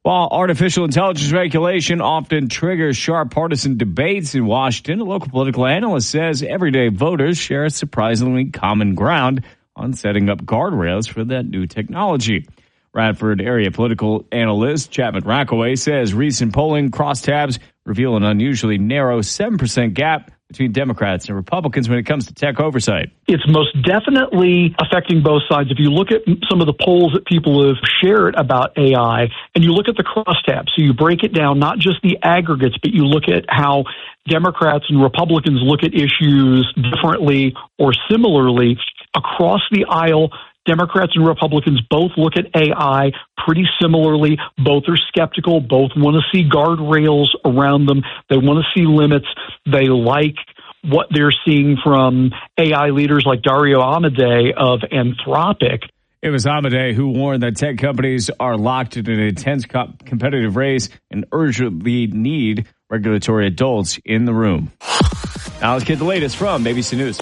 While artificial intelligence regulation often triggers sharp partisan debates in Washington, a local political analyst says everyday voters share a surprisingly common ground on setting up guardrails for that new technology. Radford area political analyst Chapman Rackaway says recent polling crosstabs reveal an unusually narrow 7% gap between Democrats and Republicans when it comes to tech oversight. It's most definitely affecting both sides. If you look at some of the polls that people have shared about AI and you look at the crosstabs, so you break it down, not just the aggregates, but you look at how Democrats and Republicans look at issues differently or similarly across the aisle. Democrats and Republicans both look at AI pretty similarly. Both are skeptical. Both want to see guardrails around them. They want to see limits. They like what they're seeing from AI leaders like Dario Amodei of Anthropic. It was Amodei who warned that tech companies are locked in an intense competitive race and urgently need regulatory adults in the room. Now let's get the latest from ABC News.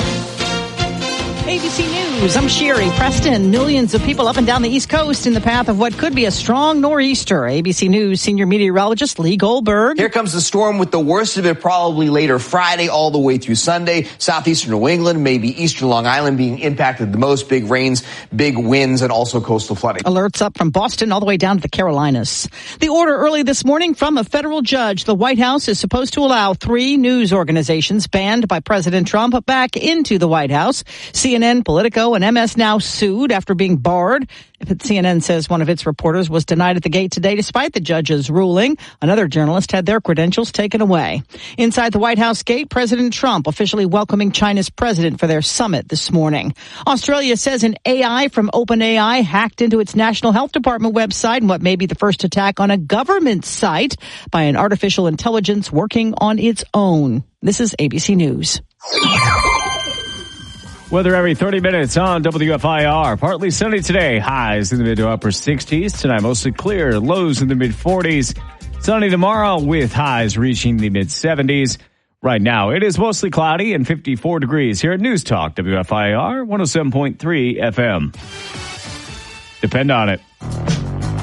ABC News, I'm Sherry Preston. Millions of people up and down the East Coast in the path of what could be a strong nor'easter. ABC News senior meteorologist Lee Goldberg. Here comes the storm with the worst of it probably later Friday all the way through Sunday. Southeastern New England, maybe eastern Long Island being impacted the most. Big rains, big winds, and also coastal flooding. Alerts up from Boston all the way down to the Carolinas. The order early this morning from a federal judge. The White House is supposed to allow 3 news organizations banned by President Trump back into the White House. CNN, Politico, and MS Now sued after being barred. CNN says one of its reporters was denied at the gate today despite the judge's ruling. Another journalist had their credentials taken away. Inside the White House gate, President Trump officially welcoming China's president for their summit this morning. Australia says an AI from OpenAI hacked into its National Health Department website in what may be the first attack on a government site by an artificial intelligence working on its own. This is ABC News. Weather every 30 minutes on WFIR. Partly sunny today. Highs in the mid to upper 60s. Tonight mostly clear. Lows in the mid 40s. Sunny tomorrow with highs reaching the mid 70s. Right now it is mostly cloudy and 54 degrees here at News Talk WFIR 107.3 FM. Depend on it.